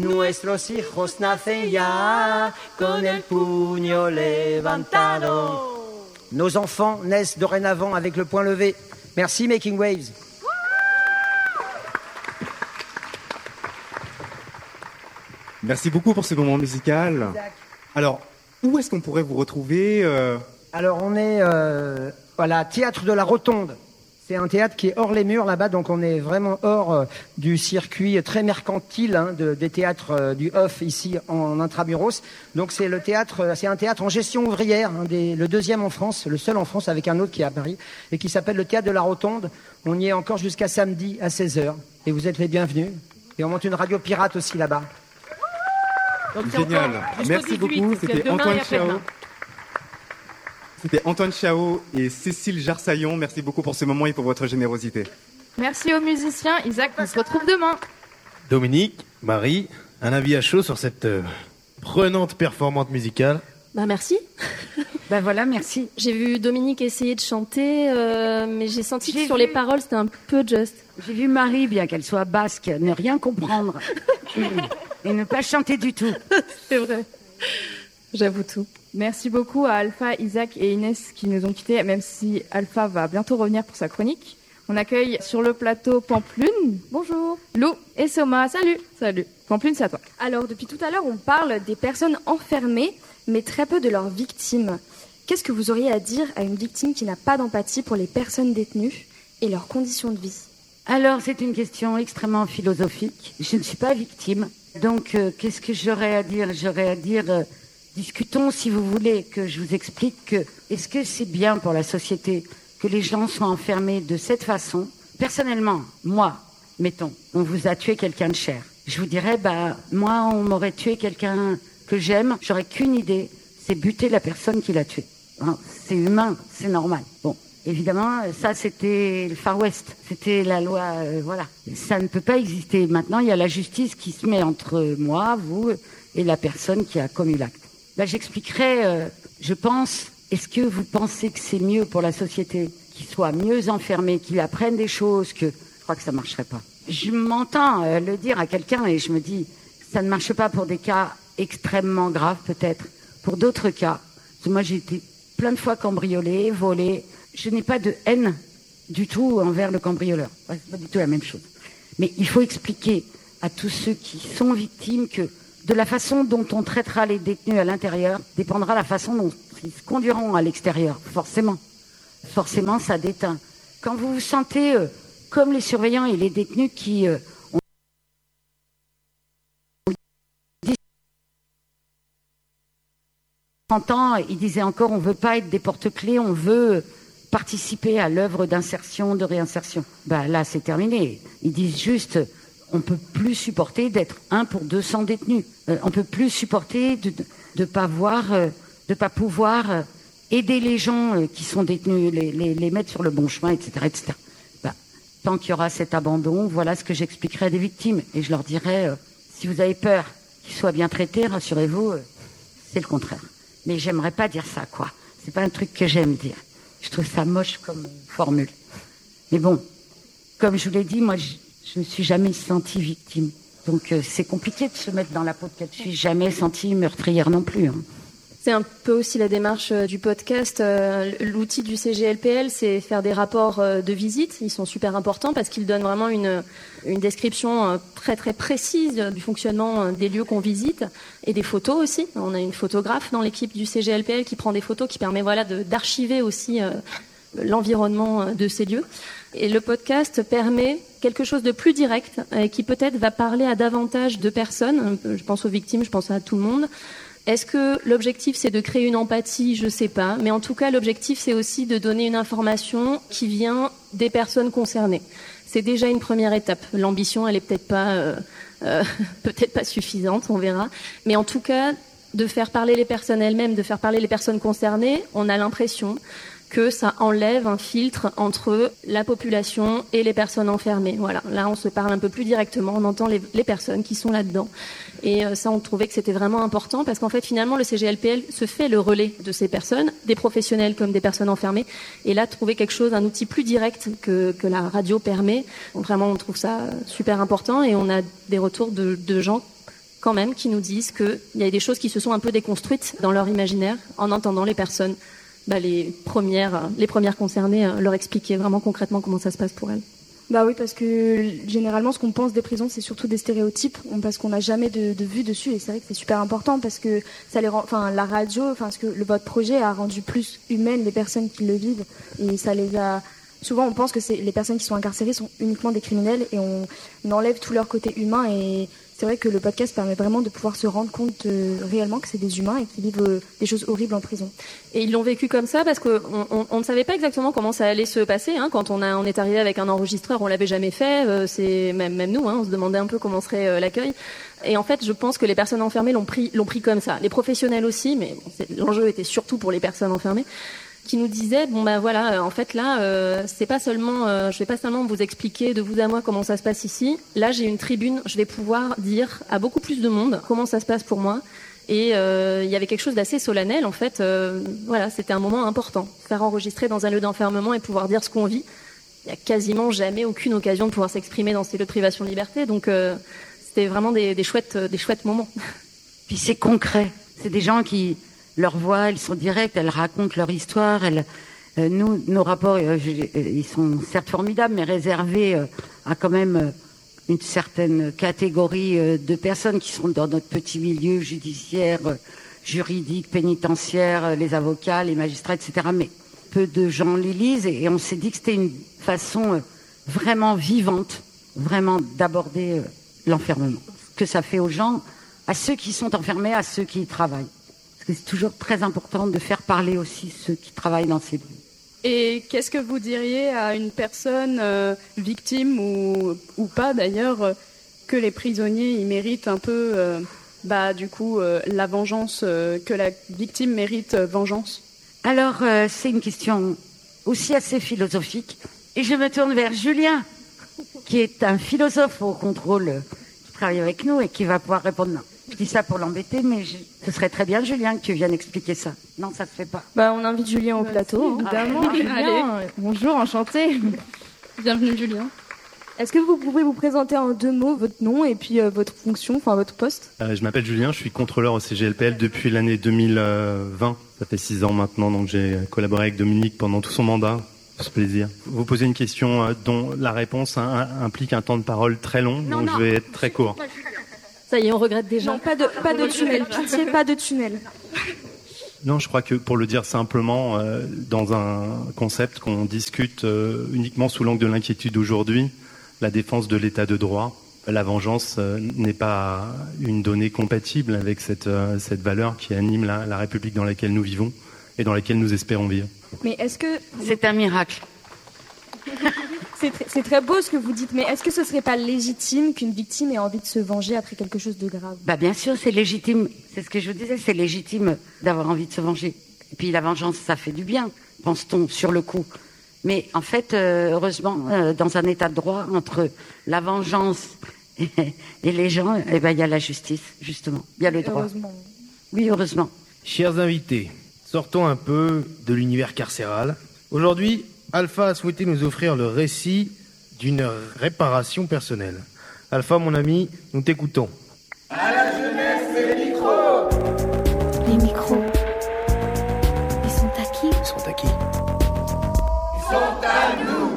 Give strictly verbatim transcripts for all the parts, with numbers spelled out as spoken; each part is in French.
Nuestros hijos nacen ya con el puño levantado. Nos enfants naissent dorénavant avec le poing levé. Merci Making Waves. Merci beaucoup pour ce moment musical. Alors, où est-ce qu'on pourrait vous retrouver euh... Alors, on est euh, voilà, Théâtre de la Rotonde. C'est un théâtre qui est hors les murs là-bas, donc on est vraiment hors euh, du circuit très mercantile hein, de, des théâtres euh, du Off ici en intramuros. Donc c'est le théâtre, euh, c'est un théâtre en gestion ouvrière, hein, des, le deuxième en France, le seul en France avec un autre qui est à Paris et qui s'appelle le Théâtre de la Rotonde. On y est encore jusqu'à samedi à seize heures et vous êtes les bienvenus. Et on monte une radio pirate aussi là-bas. Donc, génial. Merci beaucoup. C'était Antoine Chao. C'était Antoine Chao et Cécile Jarsaillon. Merci beaucoup pour ce moment et pour votre générosité. Merci aux musiciens. Isaac, on se retrouve demain. Dominique, Marie, un avis à chaud sur cette euh, prenante performante musicale. Bah merci. Ben voilà, merci. J'ai vu Dominique essayer de chanter, euh, mais j'ai senti j'ai que sur vu... les paroles, c'était un peu juste. J'ai vu Marie, bien qu'elle soit basque, ne rien comprendre et, et ne pas chanter du tout. C'est vrai. J'avoue tout. Merci beaucoup à Alpha, Isaac et Inès qui nous ont quittés, même si Alpha va bientôt revenir pour sa chronique. On accueille sur le plateau Pamplune. Bonjour. Lou et Soma. Salut. Salut. Pamplune, c'est à toi. Alors, depuis tout à l'heure, on parle des personnes enfermées, mais très peu de leurs victimes. Qu'est-ce que vous auriez à dire à une victime qui n'a pas d'empathie pour les personnes détenues et leurs conditions de vie? Alors, c'est une question extrêmement philosophique. Je ne suis pas victime. Donc, euh, qu'est-ce que j'aurais à dire? J'aurais à dire... Euh, discutons, si vous voulez, que je vous explique que est-ce que c'est bien pour la société que les gens soient enfermés de cette façon? Personnellement, moi, mettons, on vous a tué quelqu'un de cher. Je vous dirais, bah, moi, on m'aurait tué quelqu'un que j'aime, j'aurais qu'une idée, c'est buter la personne qui l'a tué. Hein, c'est humain, c'est normal. Bon, évidemment, ça, c'était le Far West. C'était la loi, euh, voilà. Ça ne peut pas exister. Maintenant, il y a la justice qui se met entre moi, vous et la personne qui a commis l'acte. Là, j'expliquerai, euh, je pense, est-ce que vous pensez que c'est mieux pour la société qu'ils soient mieux enfermés, qu'ils apprennent des choses que... Je crois que ça ne marcherait pas. Je m'entends euh, le dire à quelqu'un et je me dis, ça ne marche pas pour des cas extrêmement graves peut-être. Pour d'autres cas, parce que moi j'ai été plein de fois cambriolée, volée. Je n'ai pas de haine du tout envers le cambrioleur. Ouais, c'est pas du tout la même chose. Mais il faut expliquer à tous ceux qui sont victimes que de la façon dont on traitera les détenus à l'intérieur dépendra la façon dont ils se conduiront à l'extérieur. Forcément. Forcément, ça déteint. Quand vous vous sentez euh, comme les surveillants et les détenus qui euh, ont trente ans, ils disaient encore on ne veut pas être des porte-clés, on veut participer à l'œuvre d'insertion, de réinsertion. Ben, là, c'est terminé. Ils disent juste... On ne peut plus supporter d'être un pour deux cents détenus. Euh, on ne peut plus supporter de ne pas voir, euh, de pas pouvoir euh, aider les gens euh, qui sont détenus, les, les, les mettre sur le bon chemin, et cetera, et cetera. Bah, tant qu'il y aura cet abandon, voilà ce que j'expliquerai des victimes. Et je leur dirai, euh, si vous avez peur qu'ils soient bien traités, rassurez-vous, euh, c'est le contraire. Mais j'aimerais pas dire ça, quoi. C'est pas un truc que j'aime dire. Je trouve ça moche comme formule. Mais bon, comme je vous l'ai dit, moi... Je, Je ne me suis jamais sentie victime. Donc euh, c'est compliqué de se mettre dans la peau de quelqu'un. Je ne suis jamais sentie meurtrière non plus. Hein. C'est un peu aussi la démarche euh, du podcast. Euh, l'outil du C G L P L, c'est faire des rapports euh, de visite. Ils sont super importants parce qu'ils donnent vraiment une, une description euh, très très précise du fonctionnement euh, des lieux qu'on visite et des photos aussi. On a une photographe dans l'équipe du C G L P L qui prend des photos, qui permet voilà, de, d'archiver aussi euh, l'environnement de ces lieux. Et le podcast permet quelque chose de plus direct et qui peut-être va parler à davantage de personnes. Je pense aux victimes, je pense à tout le monde. Est-ce que l'objectif, c'est de créer une empathie? Je sais pas. Mais en tout cas, l'objectif, c'est aussi de donner une information qui vient des personnes concernées. C'est déjà une première étape. L'ambition, elle est peut-être pas, euh, euh, peut-être pas suffisante, on verra. Mais en tout cas, de faire parler les personnes elles-mêmes, de faire parler les personnes concernées, on a l'impression que ça enlève un filtre entre la population et les personnes enfermées. Voilà, là on se parle un peu plus directement, on entend les, les personnes qui sont là-dedans. Et euh, ça, on trouvait que c'était vraiment important parce qu'en fait, finalement, le C G L P L se fait le relais de ces personnes, des professionnels comme des personnes enfermées. Et là, trouver quelque chose, un outil plus direct que, que la radio permet, vraiment, on trouve ça super important et on a des retours de, de gens quand même, qui nous disent qu'il y a des choses qui se sont un peu déconstruites dans leur imaginaire en entendant les personnes, bah, les premières, les premières concernées, leur expliquer vraiment concrètement comment ça se passe pour elles. Bah oui, parce que généralement, ce qu'on pense des prisons, c'est surtout des stéréotypes, parce qu'on n'a jamais de, de vue dessus, et c'est vrai que c'est super important parce que ça les rend, enfin, la radio, enfin, ce que le, votre projet a rendu plus humaines les personnes qui le vivent, et ça les a. Souvent, on pense que c'est les personnes qui sont incarcérées sont uniquement des criminels, et on, on enlève tout leur côté humain. Et c'est vrai que le podcast permet vraiment de pouvoir se rendre compte euh, réellement que c'est des humains et qui vivent euh, des choses horribles en prison. Et ils l'ont vécu comme ça parce qu'on on, on ne savait pas exactement comment ça allait se passer. Hein. Quand on, a, on est arrivé avec un enregistreur, on l'avait jamais fait. Euh, c'est même, même nous, hein, on se demandait un peu comment serait euh, l'accueil. Et en fait, je pense que les personnes enfermées l'ont pris, l'ont pris comme ça. Les professionnels aussi, mais bon, c'est, l'enjeu était surtout pour les personnes enfermées, qui nous disait bon ben voilà euh, en fait là euh, c'est pas seulement euh, je vais pas seulement vous expliquer de vous à moi comment ça se passe ici. Là j'ai une tribune, je vais pouvoir dire à beaucoup plus de monde comment ça se passe pour moi. Et euh, il y avait quelque chose d'assez solennel en fait. Euh, voilà, c'était un moment important. Faire enregistrer dans un lieu d'enfermement et pouvoir dire ce qu'on vit. Il y a quasiment jamais aucune occasion de pouvoir s'exprimer dans ces lieux de privation de liberté. Donc euh, c'était vraiment des, des chouettes des chouettes moments. Puis c'est concret. C'est des gens qui leur voix, elles sont directes, elles racontent leur histoire. Elles, euh, nous, nos rapports, euh, ils sont certes formidables, mais réservés euh, à quand même euh, une certaine catégorie euh, de personnes qui sont dans notre petit milieu judiciaire, euh, juridique, pénitentiaire, euh, les avocats, les magistrats, et cetera. Mais peu de gens les lisent et, et on s'est dit que c'était une façon euh, vraiment vivante, vraiment d'aborder euh, l'enfermement. Ce que ça fait aux gens, à ceux qui sont enfermés, à ceux qui y travaillent. C'est toujours très important de faire parler aussi ceux qui travaillent dans ces lieux. Et qu'est-ce que vous diriez à une personne euh, victime ou, ou pas d'ailleurs, euh, que les prisonniers ils méritent un peu, euh, bah du coup euh, la vengeance, euh, que la victime mérite euh, vengeance? Alors euh, c'est une question aussi assez philosophique, et je me tourne vers Julien, qui est un philosophe au contrôle, euh, qui travaille avec nous et qui va pouvoir répondre non. Je dis ça pour l'embêter, mais je... ce serait très bien, Julien, que tu viennes expliquer ça. Non, ça se fait pas. Bah, on invite Julien au bah, plateau. Si, évidemment, ah, Julien. Allez. Bonjour, enchanté. Bienvenue, Julien. Est-ce que vous pouvez vous présenter en deux mots votre nom et puis euh, votre fonction, enfin votre poste? euh, Je m'appelle Julien, je suis contrôleur au C G L P L depuis l'année deux mille vingt. Ça fait six ans maintenant, donc j'ai collaboré avec Dominique pendant tout son mandat. C'est plaisir. Vous posez une question euh, dont la réponse hein, implique un temps de parole très long, non, donc non. je vais être très court. Ça y est, on regrette déjà. Non, pas de, pas de tunnel, pitié, pas de tunnel. Non, je crois que pour le dire simplement, euh, dans un concept qu'on discute euh, uniquement sous l'angle de l'inquiétude aujourd'hui, la défense de l'état de droit, la vengeance euh, n'est pas une donnée compatible avec cette, euh, cette valeur qui anime la, la République dans laquelle nous vivons et dans laquelle nous espérons vivre. Mais est-ce que... C'est un miracle. C'est, tr- c'est très beau ce que vous dites, mais est-ce que ce serait pas légitime qu'une victime ait envie de se venger après quelque chose de grave? Bah bien sûr, c'est légitime. C'est ce que je vous disais, c'est légitime d'avoir envie de se venger. Et puis la vengeance, ça fait du bien, pense-t-on, sur le coup. Mais en fait, euh, heureusement, euh, dans un état de droit, entre la vengeance et, et les gens, eh ben il y a la justice, justement. Il y a le droit. Heureusement. Oui, heureusement. Chers invités, sortons un peu de l'univers carcéral. Aujourd'hui, Alpha a souhaité nous offrir le récit d'une réparation personnelle. Alpha, mon ami, nous t'écoutons. À la jeunesse, c'est les micros. Les micros. Ils sont à qui? Ils sont à qui? Ils sont à nous.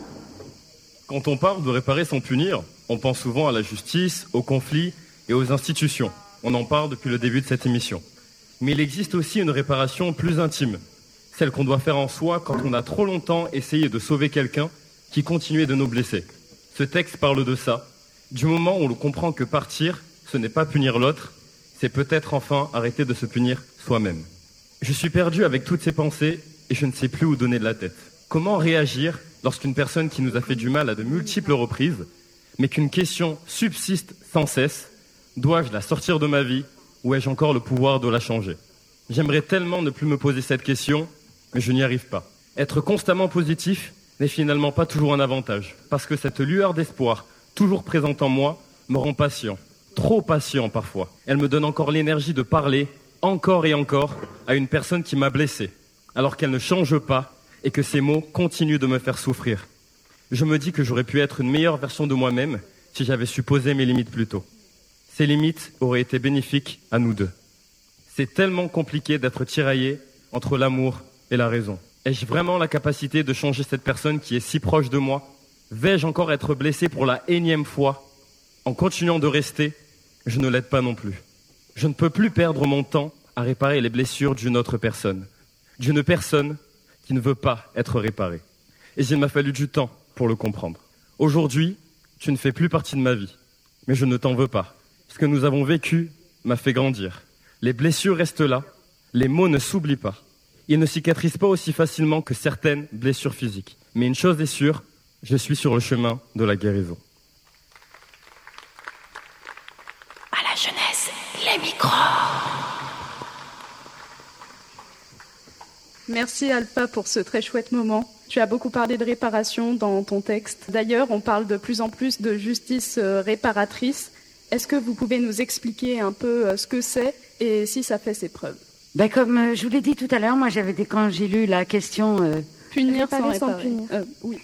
Quand on parle de réparer sans punir, on pense souvent à la justice, aux conflits et aux institutions. On en parle depuis le début de cette émission. Mais il existe aussi une réparation plus intime. Celle qu'on doit faire en soi quand on a trop longtemps essayé de sauver quelqu'un qui continuait de nous blesser. Ce texte parle de ça, du moment où l'on comprend que partir, ce n'est pas punir l'autre, c'est peut-être enfin arrêter de se punir soi-même. Je suis perdu avec toutes ces pensées et je ne sais plus où donner de la tête. Comment réagir lorsqu'une personne qui nous a fait du mal à de multiples reprises, mais qu'une question subsiste sans cesse, dois-je la sortir de ma vie ou ai-je encore le pouvoir de la changer? J'aimerais tellement ne plus me poser cette question, mais je n'y arrive pas. Être constamment positif n'est finalement pas toujours un avantage, parce que cette lueur d'espoir, toujours présente en moi, me rend patient, trop patient parfois. Elle me donne encore l'énergie de parler, encore et encore, à une personne qui m'a blessé, alors qu'elle ne change pas et que ces mots continuent de me faire souffrir. Je me dis que j'aurais pu être une meilleure version de moi-même si j'avais su poser mes limites plus tôt. ces limites auraient été bénéfiques à nous deux. C'est tellement compliqué d'être tiraillé entre l'amour et la raison. Ai-je vraiment la capacité de changer cette personne qui est si proche de moi? Vais-je encore être blessé pour la énième fois? En continuant de rester, je ne l'aide pas non plus. Je ne peux plus perdre mon temps à réparer les blessures d'une autre personne. D'une personne qui ne veut pas être réparée. Et il m'a fallu du temps pour le comprendre. Aujourd'hui, tu ne fais plus partie de ma vie. Mais je ne t'en veux pas. Ce que nous avons vécu m'a fait grandir. Les blessures restent là. Les mots ne s'oublient pas. Ils ne cicatrisent pas aussi facilement que certaines blessures physiques. Mais une chose est sûre, je suis sur le chemin de la guérison. À la jeunesse, les micros. Merci Alpha pour ce très chouette moment. Tu as beaucoup parlé de réparation dans ton texte. D'ailleurs, on parle de plus en plus de justice réparatrice. Est-ce que vous pouvez nous expliquer un peu ce que c'est et si ça fait ses preuves? Ben comme euh, je vous l'ai dit tout à l'heure, moi j'avais des, quand j'ai lu la question euh, punir sans réparer sans réparer. punir. Euh, oui.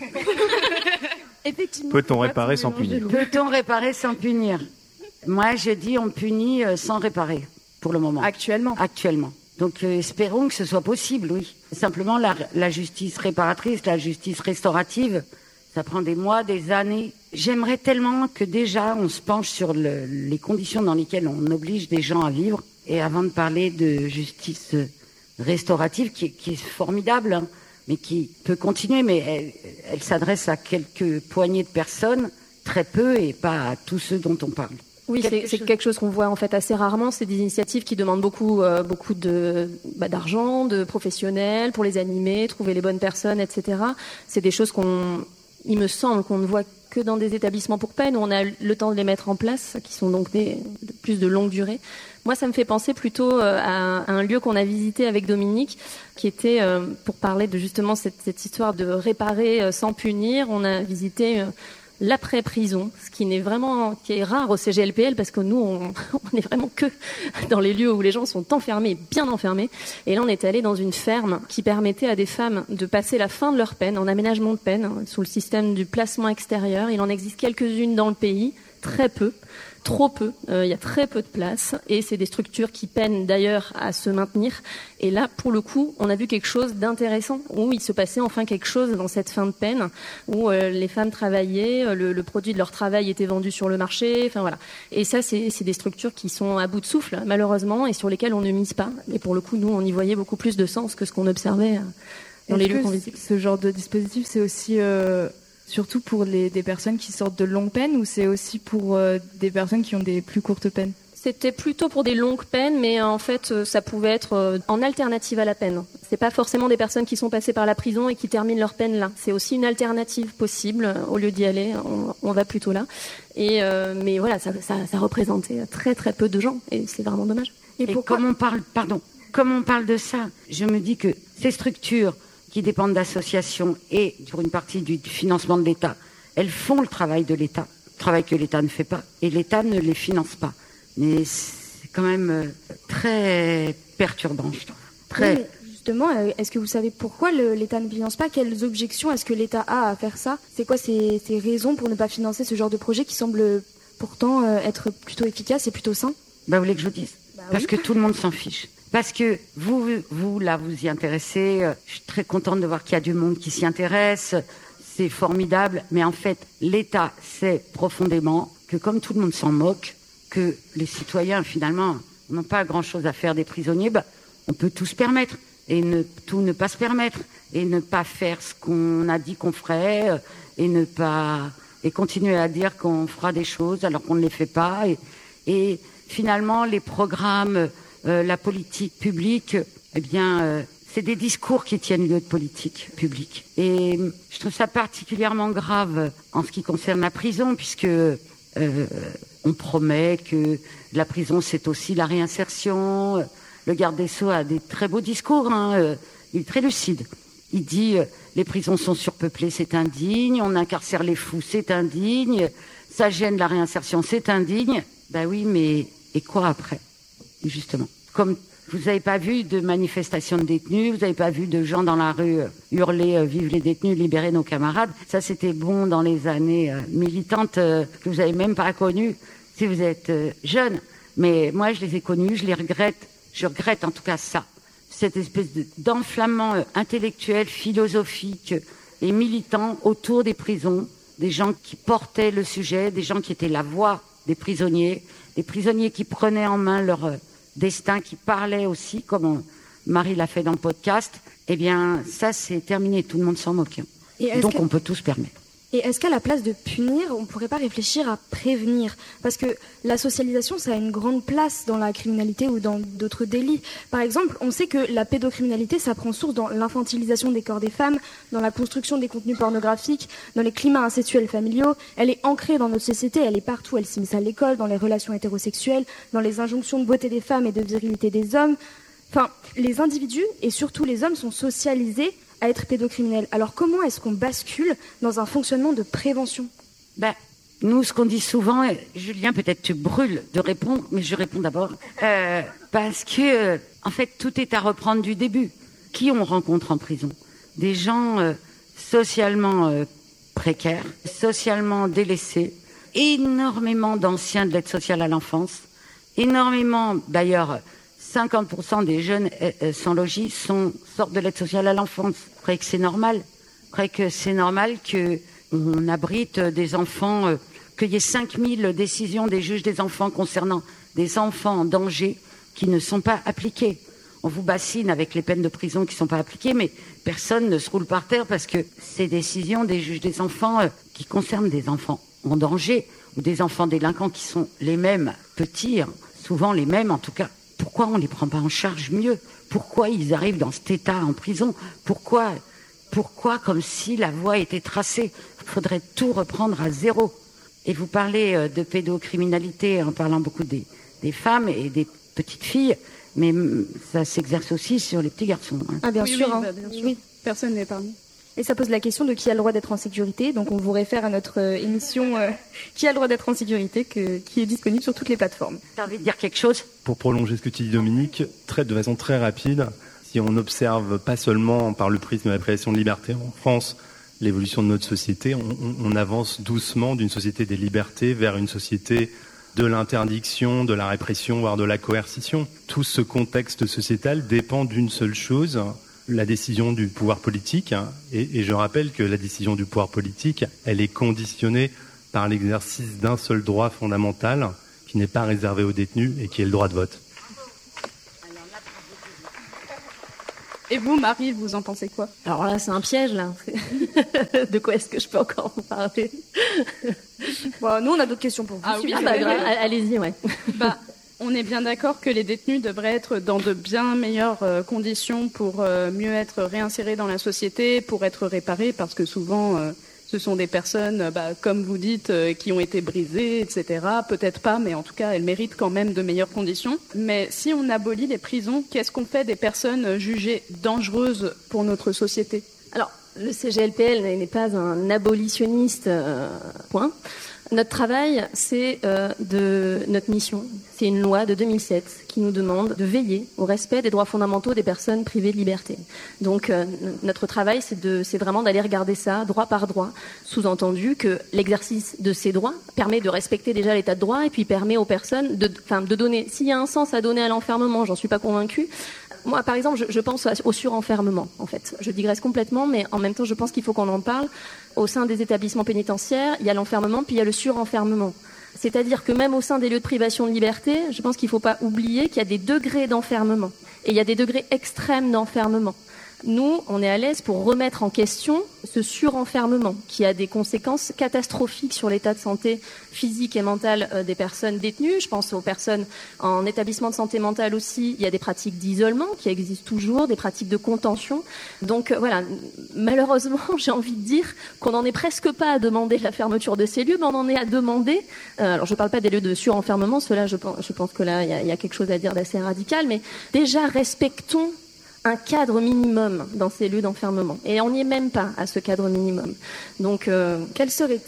Effectivement. Peut-on réparer sans punir? Peut-on réparer sans punir? Moi je dis on punit euh, sans réparer pour le moment. Actuellement. Actuellement. Donc euh, espérons que ce soit possible, oui. Simplement la, la justice réparatrice, la justice restaurative, ça prend des mois, des années. J'aimerais tellement que déjà on se penche sur le, les conditions dans lesquelles on oblige des gens à vivre. Et avant de parler de justice restaurative, qui est, qui est formidable, hein, mais qui peut continuer, mais elle, elle s'adresse à quelques poignées de personnes, très peu, et pas à tous ceux dont on parle. Oui, c'est, c'est quelque chose qu'on voit en fait assez rarement. C'est des initiatives qui demandent beaucoup, euh, beaucoup de bah, d'argent, de professionnels pour les animer, trouver les bonnes personnes, et cetera. C'est des choses qu'on, il me semble, qu'on ne voit que dans des établissements pour peine où on a le temps de les mettre en place, qui sont donc des de plus de longue durée. Moi, ça me fait penser plutôt à un lieu qu'on a visité avec Dominique, qui était pour parler de justement cette, cette histoire de réparer sans punir. On a visité l'après-prison, ce qui n'est vraiment, qui est rare au C G L P L parce que nous, on, on est vraiment que dans les lieux où les gens sont enfermés, bien enfermés. Et là, on est allé dans une ferme qui permettait à des femmes de passer la fin de leur peine en aménagement de peine sous le système du placement extérieur. Il en existe quelques-unes dans le pays, très peu. Trop peu, euh, il y a très peu de place et c'est des structures qui peinent d'ailleurs à se maintenir. Et là, pour le coup, on a vu quelque chose d'intéressant où il se passait enfin quelque chose dans cette fin de peine où euh, les femmes travaillaient, le, le produit de leur travail était vendu sur le marché, enfin voilà. Et ça, c'est, c'est des structures qui sont à bout de souffle, malheureusement, et sur lesquelles on ne mise pas. Et pour le coup, nous, on y voyait beaucoup plus de sens que ce qu'on observait euh, dans Est-ce les lieux que qu'on visite. Ce genre de dispositif, c'est aussi... Euh... surtout pour les, des personnes qui sortent de longues peines ou c'est aussi pour euh, des personnes qui ont des plus courtes peines? C'était plutôt pour des longues peines, mais en fait, ça pouvait être en alternative à la peine. C'est pas forcément des personnes qui sont passées par la prison et qui terminent leur peine là. C'est aussi une alternative possible. Au lieu d'y aller, on, on va plutôt là. Et euh, mais voilà, ça, ça, ça représentait très très peu de gens et c'est vraiment dommage. Et, et comme on parle, pardon, comme on parle de ça, je me dis que ces structures qui dépendent d'associations et pour une partie du financement de l'État, elles font le travail de l'État, le travail que l'État ne fait pas, et l'État ne les finance pas. Mais c'est quand même très perturbant, je trouve. Très... Oui, justement, est-ce que vous savez pourquoi le, l'État ne finance pas? Quelles objections est-ce que l'État a à faire ça? C'est quoi ces, ces raisons pour ne pas financer ce genre de projet qui semble pourtant être plutôt efficace et plutôt sain? Bah, vous voulez que je vous dise? Bah, Parce oui. que tout le monde s'en fiche. Parce que vous, vous, là, vous y intéressez. Je suis très contente de voir qu'il y a du monde qui s'y intéresse. C'est formidable. Mais en fait, l'État sait profondément que comme tout le monde s'en moque, que les citoyens, finalement, n'ont pas grand-chose à faire des prisonniers, bah, on peut tout se permettre. Et ne, tout ne pas se permettre. Et ne pas faire ce qu'on a dit qu'on ferait. Et ne pas, et continuer à dire qu'on fera des choses alors qu'on ne les fait pas. Et, et finalement, les programmes, Euh, la politique publique, eh bien, euh, c'est des discours qui tiennent lieu de politique publique. Et je trouve ça particulièrement grave en ce qui concerne la prison, puisque euh, on promet que la prison, c'est aussi la réinsertion. Le garde des Sceaux a des très beaux discours, hein, euh, il est très lucide. Il dit euh, les prisons sont surpeuplées, c'est indigne. On incarcère les fous, c'est indigne. Ça gêne la réinsertion, c'est indigne. Ben oui, mais et quoi après? Justement, comme vous n'avez pas vu de manifestation de détenus, vous n'avez pas vu de gens dans la rue hurler euh, « Vive les détenus, libérez nos camarades ». Ça, c'était bon dans les années euh, militantes euh, que vous n'avez même pas connues. si vous êtes euh, jeune, mais moi je les ai connus, je les regrette, je regrette en tout cas ça, cette espèce de, d'enflammement euh, intellectuel, philosophique euh, et militant autour des prisons, des gens qui portaient le sujet, des gens qui étaient la voix des prisonniers, des prisonniers qui prenaient en main leur euh, destin, qui parlaient aussi, comme on, Marie l'a fait dans le podcast. Eh bien, ça c'est terminé, tout le monde s'en moque. Et donc que... on peut tout se permettre. Et est-ce qu'à la place de punir, on ne pourrait pas réfléchir à prévenir ? Parce que la socialisation, ça a une grande place dans la criminalité ou dans d'autres délits. Par exemple, on sait que la pédocriminalité, ça prend source dans l'infantilisation des corps des femmes, dans la construction des contenus pornographiques, dans les climats incestuels familiaux. Elle est ancrée dans notre société, elle est partout. Elle s'immisce à l'école, dans les relations hétérosexuelles, dans les injonctions de beauté des femmes et de virilité des hommes. Enfin, les individus, et surtout les hommes, sont socialisés à être pédocriminels. Alors comment est-ce qu'on bascule dans un fonctionnement de prévention ? Ben, nous, ce qu'on dit souvent, et Julien, peut-être tu brûles de répondre, mais je réponds d'abord, euh, parce que, euh, en fait, tout est à reprendre du début. Qui on rencontre en prison ? Des gens euh, socialement euh, précaires, socialement délaissés, énormément d'anciens de l'aide sociale à l'enfance, énormément, d'ailleurs, cinquante pour cent des jeunes euh, sans logis sont, sortent de l'aide sociale à l'enfance. Vous croyez que c'est normal ? Vous croyez que c'est normal qu'on abrite des enfants, euh, qu'il y ait cinq mille décisions des juges des enfants concernant des enfants en danger qui ne sont pas appliquées ? On vous bassine avec les peines de prison qui ne sont pas appliquées, mais personne ne se roule par terre parce que ces décisions des juges des enfants euh, qui concernent des enfants en danger ou des enfants délinquants qui sont les mêmes petits, hein, souvent les mêmes en tout cas. Pourquoi on ne les prend pas en charge mieux ? Pourquoi ils arrivent dans cet état en prison ? Pourquoi, pourquoi comme si la voie était tracée ? Il faudrait tout reprendre à zéro. Et vous parlez de pédocriminalité en parlant beaucoup des, des femmes et des petites filles, mais ça s'exerce aussi sur les petits garçons. Hein. Ah bien oui, sûr, oui, hein. bah, bien sûr. Oui. Personne n'est épargné. Et ça pose la question de qui a le droit d'être en sécurité. Donc on vous réfère à notre euh, émission euh, Qui a le droit d'être en sécurité, que, qui est disponible sur toutes les plateformes. T'as envie de dire quelque chose ? Pour prolonger ce que tu dis, Dominique, très, de façon très rapide, si on observe pas seulement par le prisme de la privation de liberté en France l'évolution de notre société, on, on avance doucement d'une société des libertés vers une société de l'interdiction, de la répression, voire de la coercition. Tout ce contexte sociétal dépend d'une seule chose, la décision du pouvoir politique. Et, et je rappelle que la décision du pouvoir politique, elle est conditionnée par l'exercice d'un seul droit fondamental qui n'est pas réservé aux détenus et qui est le droit de vote. Et vous, Marie, vous en pensez quoi ? Alors là, c'est un piège, là. De quoi est-ce que je peux encore vous parler ? Bon, nous, on a d'autres questions pour vous. Ah oui, ah, bah, grave. Allez-y, ouais. Bah, on est bien d'accord que les détenus devraient être dans de bien meilleures euh, conditions pour euh, mieux être réinsérés dans la société, pour être réparés, parce que souvent, euh, ce sont des personnes, bah, comme vous dites, euh, qui ont été brisées, et cetera. Peut-être pas, mais en tout cas, elles méritent quand même de meilleures conditions. Mais si on abolit les prisons, qu'est-ce qu'on fait des personnes jugées dangereuses pour notre société ? Alors, le C G L P L n'est pas un abolitionniste, euh, point. Notre travail, c'est euh, de notre mission. C'est une loi de deux mille sept qui nous demande de veiller au respect des droits fondamentaux des personnes privées de liberté. Donc, euh, notre travail, c'est de, c'est vraiment d'aller regarder ça droit par droit. Sous-entendu que l'exercice de ces droits permet de respecter déjà l'état de droit et puis permet aux personnes de, enfin, de donner. S'il y a un sens à donner à l'enfermement, j'en suis pas convaincue. Moi, par exemple, je, je pense au surenfermement, en fait. Je digresse complètement, mais en même temps, je pense qu'il faut qu'on en parle. Au sein des établissements pénitentiaires, il y a l'enfermement, puis il y a le surenfermement. C'est-à-dire que même au sein des lieux de privation de liberté, je pense qu'il ne faut pas oublier qu'il y a des degrés d'enfermement. Et il y a des degrés extrêmes d'enfermement. Nous, on est à l'aise pour remettre en question ce surenfermement qui a des conséquences catastrophiques sur l'état de santé physique et mentale des personnes détenues. Je pense aux personnes en établissement de santé mentale aussi. Il y a des pratiques d'isolement qui existent toujours, des pratiques de contention. Donc voilà, malheureusement, j'ai envie de dire qu'on n'en est presque pas à demander la fermeture de ces lieux, mais on en est à demander. Euh, alors je ne parle pas des lieux de surenfermement, ceux-là, je pense, je pense que là, il y a, il y a quelque chose à dire d'assez radical, mais déjà respectons un cadre minimum dans ces lieux d'enfermement. Et on n'y est même pas à ce cadre minimum. Donc, euh, quel serait-il ?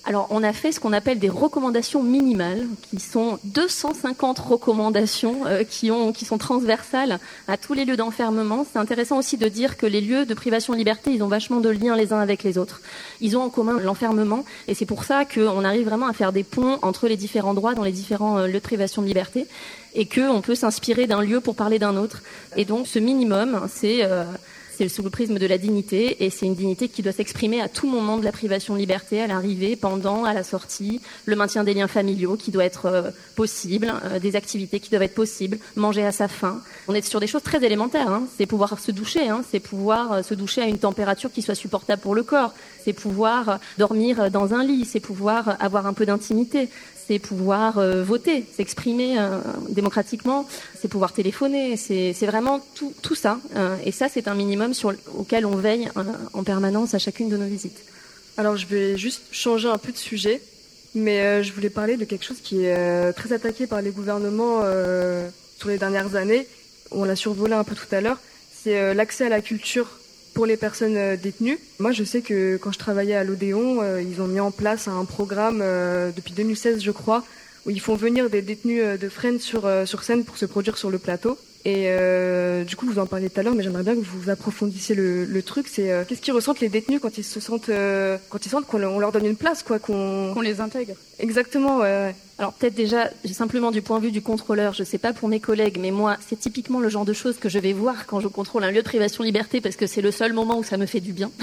Alors, on a fait ce qu'on appelle des recommandations minimales, qui sont deux cent cinquante recommandations euh, qui, ont, qui sont transversales à tous les lieux d'enfermement. C'est intéressant aussi de dire que les lieux de privation de liberté, ils ont vachement de liens les uns avec les autres. Ils ont en commun l'enfermement, et c'est pour ça qu'on arrive vraiment à faire des ponts entre les différents droits dans les différents euh, lieux de privation de liberté, et qu'on peut s'inspirer d'un lieu pour parler d'un autre. Et donc, ce minimum, c'est... Euh, C'est sous le prisme de la dignité, et c'est une dignité qui doit s'exprimer à tout moment de la privation de liberté, à l'arrivée, pendant, à la sortie, le maintien des liens familiaux qui doit être euh, possible, euh, des activités qui doivent être possibles, manger à sa faim. On est sur des choses très élémentaires, hein. C'est pouvoir se doucher, hein. C'est pouvoir euh, se doucher à une température qui soit supportable pour le corps, c'est pouvoir euh, dormir dans un lit, c'est pouvoir euh, avoir un peu d'intimité, c'est pouvoir euh, voter, s'exprimer euh, démocratiquement, c'est pouvoir téléphoner, c'est, c'est vraiment tout, tout ça. Euh, et ça, c'est un minimum sur, auquel on veille euh, en permanence à chacune de nos visites. Alors, je vais juste changer un peu de sujet, mais euh, je voulais parler de quelque chose qui est euh, très attaqué par les gouvernements euh, sur les dernières années. On l'a survolé un peu tout à l'heure. C'est euh, l'accès à la culture pour les personnes euh, détenues. Moi, je sais que quand je travaillais à l'Odéon, euh, ils ont mis en place un programme euh, depuis deux mille seize, je crois, où ils font venir des détenus euh, de Fresnes sur, euh, sur scène pour se produire sur le plateau. Et euh, du coup, vous en parliez tout à l'heure, mais j'aimerais bien que vous approfondissiez le, le truc. C'est euh, qu'est-ce qu'ils ressentent les détenus quand ils se sentent, euh, quand ils sentent qu'on on leur donne une place, quoi, qu'on qu'on les intègre. Exactement. Ouais, ouais. Alors peut-être déjà, simplement du point de vue du contrôleur, je sais pas pour mes collègues, mais moi, c'est typiquement le genre de choses que je vais voir quand je contrôle un lieu de privation de liberté, parce que c'est le seul moment où ça me fait du bien.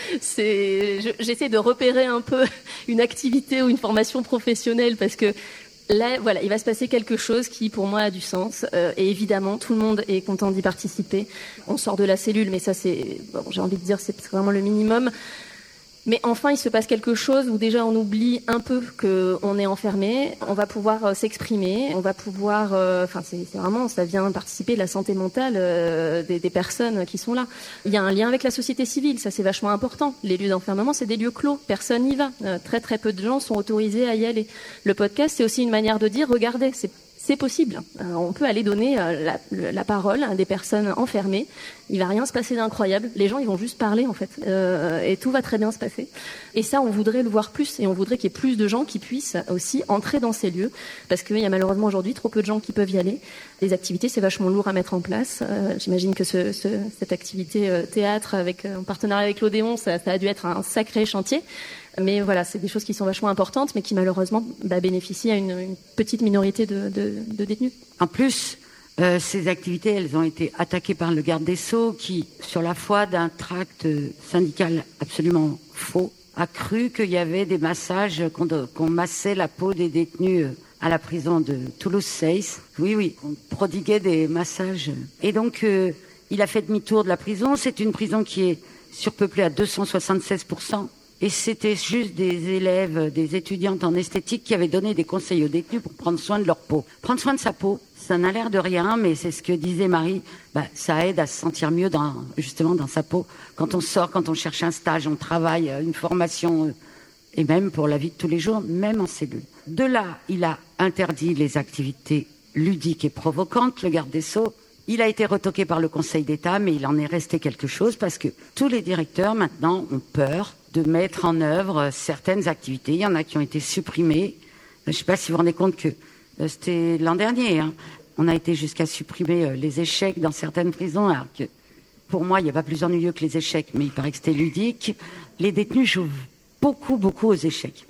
c'est, je, j'essaie de repérer un peu une activité ou une formation professionnelle, parce que là, voilà, il va se passer quelque chose qui, pour moi, a du sens. Euh, et évidemment, tout le monde est content d'y participer. On sort de la cellule, mais ça, c'est, bon, j'ai envie de dire, c'est vraiment le minimum. Mais enfin, il se passe quelque chose où déjà on oublie un peu qu'on est enfermé. On va pouvoir euh, s'exprimer, on va pouvoir... Enfin, euh, c'est, c'est vraiment, ça vient participer de la santé mentale euh, des, des personnes qui sont là. Il y a un lien avec la société civile, ça c'est vachement important. Les lieux d'enfermement, c'est des lieux clos, personne n'y va. Euh, très très peu de gens sont autorisés à y aller. Le podcast, c'est aussi une manière de dire, regardez, c'est... C'est possible. Euh, on peut aller donner euh, la, la parole à des personnes enfermées. Il va rien se passer d'incroyable. Les gens, ils vont juste parler, en fait. Euh, et tout va très bien se passer. Et ça, on voudrait le voir plus. Et on voudrait qu'il y ait plus de gens qui puissent aussi entrer dans ces lieux. Parce qu'il y a malheureusement aujourd'hui trop peu de gens qui peuvent y aller. Les activités, c'est vachement lourd à mettre en place. Euh, j'imagine que ce, ce, cette activité euh, théâtre, avec, euh, en partenariat avec l'Odéon, ça, ça a dû être un sacré chantier. Mais voilà, c'est des choses qui sont vachement importantes, mais qui malheureusement bah, bénéficient à une, une petite minorité de, de, de détenus. En plus, euh, ces activités, elles ont été attaquées par le garde des Sceaux, qui, sur la foi d'un tract syndical absolument faux, a cru qu'il y avait des massages, qu'on, qu'on massait la peau des détenus à la prison de Toulouse-Seyss. Oui, oui, on prodiguait des massages. Et donc, euh, il a fait demi-tour de la prison. C'est une prison qui est surpeuplée à deux cent soixante-seize pour cent. Et c'était juste des élèves, des étudiantes en esthétique qui avaient donné des conseils aux détenus pour prendre soin de leur peau. Prendre soin de sa peau, ça n'a l'air de rien, mais c'est ce que disait Marie, bah, ça aide à se sentir mieux dans, justement dans sa peau. Quand on sort, quand on cherche un stage, on travaille, une formation, et même pour la vie de tous les jours, même en cellule. De là, il a interdit les activités ludiques et provocantes, le garde des Sceaux. Il a été retoqué par le Conseil d'État, mais il en est resté quelque chose parce que tous les directeurs maintenant ont peur de mettre en œuvre certaines activités. Il y en a qui ont été supprimées. Je ne sais pas si vous vous rendez compte que c'était l'an dernier. Hein. On a été jusqu'à supprimer les échecs dans certaines prisons. Alors que pour moi, il n'y a pas plus ennuyeux que les échecs, mais il paraît que c'était ludique. Les détenus jouent beaucoup, beaucoup aux échecs.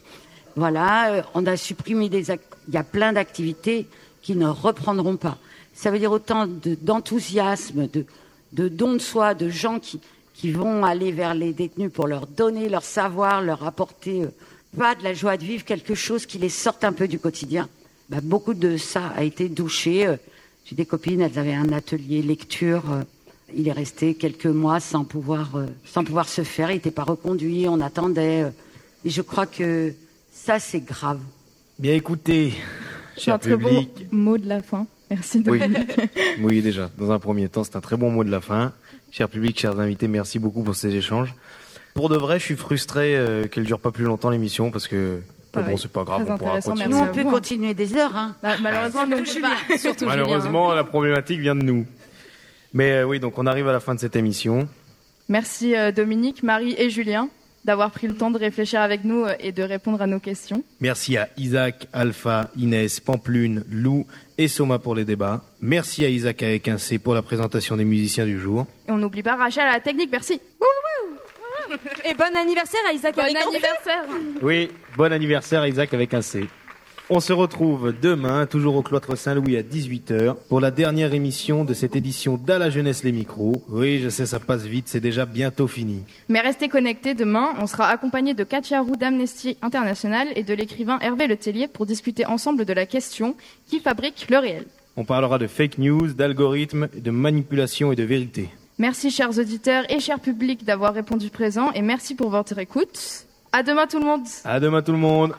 Voilà, on a supprimé des... Act... Il y a plein d'activités qui ne reprendront pas. Ça veut dire autant de, d'enthousiasme, de, de dons de soi, de gens qui, qui vont aller vers les détenus pour leur donner leur savoir, leur apporter euh, pas de la joie de vivre, quelque chose qui les sorte un peu du quotidien. Bah, beaucoup de ça a été douché. Euh, j'ai des copines, elles avaient un atelier lecture. Euh, il est resté quelques mois sans pouvoir, euh, sans pouvoir se faire. Il n'était pas reconduit, on attendait. Euh, et je crois que ça, c'est grave. Bien écoutez, cher très public. Bon mot de la fin. Merci de... Oui. oui, déjà, dans un premier temps, c'est un très bon mot de la fin. Cher public, chers invités, merci beaucoup pour ces échanges. Pour de vrai, je suis frustré euh, qu'elle dure pas plus longtemps l'émission parce que bon, c'est pas grave, on pourra continuer. Nous, on peut continuer des heures. Hein. Bah, malheureusement, donc, pas. Surtout malheureusement, Julien. La problématique vient de nous. Mais euh, oui, donc on arrive à la fin de cette émission. Merci euh, Dominique, Marie et Julien. d'avoir pris le temps de réfléchir avec nous et de répondre à nos questions. Merci à Isaac, Alpha, Inès, Pamplune, Lou et Soma pour les débats. Merci à Isaac avec un C pour la présentation des musiciens du jour. Et on n'oublie pas Rachel à la technique, merci. Et bon anniversaire à Isaac. Bon avec anniversaire. Oui, bon anniversaire à Isaac avec un C. On se retrouve demain, toujours au Cloître Saint-Louis à dix-huit heures, pour la dernière émission de cette édition d'À la jeunesse les micros. Oui, je sais, ça passe vite, c'est déjà bientôt fini. Mais restez connectés, demain, on sera accompagné de Katia Roux d'Amnesty International et de l'écrivain Hervé Letellier pour discuter ensemble de la question « Qui fabrique le réel ?» On parlera de fake news, d'algorithmes, de manipulation et de vérité. Merci chers auditeurs et chers publics d'avoir répondu présent et merci pour votre écoute. À demain tout le monde. À demain tout le monde.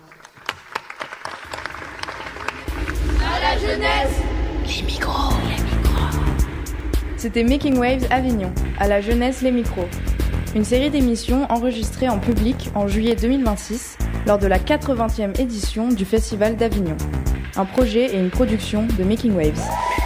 À la jeunesse, les micros, les micros. C'était Making Waves Avignon, à la jeunesse les micros. Une série d'émissions enregistrées en public en juillet deux mille vingt-six lors de la quatre-vingtième édition du Festival d'Avignon. Un projet et une production de Making Waves.